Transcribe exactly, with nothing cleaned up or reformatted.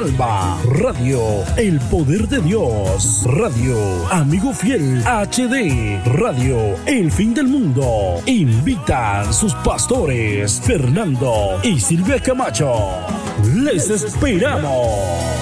alma. Radio El Poder de Dios. Radio Amigo Fiel H D. Radio El Fin del Mundo. Invitan sus pastores Fernando y Silvia Camacho. Les esperamos.